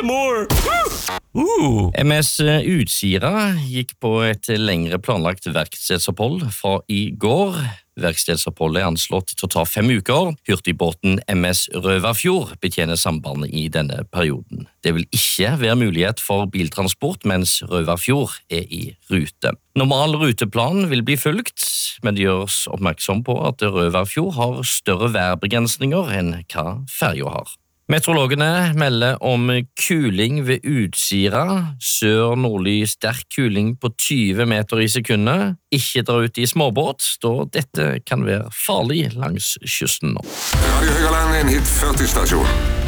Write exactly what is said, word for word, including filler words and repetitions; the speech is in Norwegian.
some more! Uh. M S Utsira gikk på et lengre planlagt verkstedsopphold fra i går. Verkstedsoppholdet er anslått til å ta fem uker. Hurtigbåten M S Røverfjord betjener sambandet i denne perioden. Det vil ikke være mulighet for biltransport mens Røverfjord er i rute. Normal ruteplan vil bli fulgt, men det gjøres oppmerksom på at Røverfjord har større værbegrensninger enn hva ferja har. Meteorologene melder om kuling ved Utsira, sør-nordlig sterk kuling på tyve meter i sekundet. Ikke dra ut i småbåt, da dette kan være farlig langs kysten nå. Radio Høgaland, en hit førti stasjon.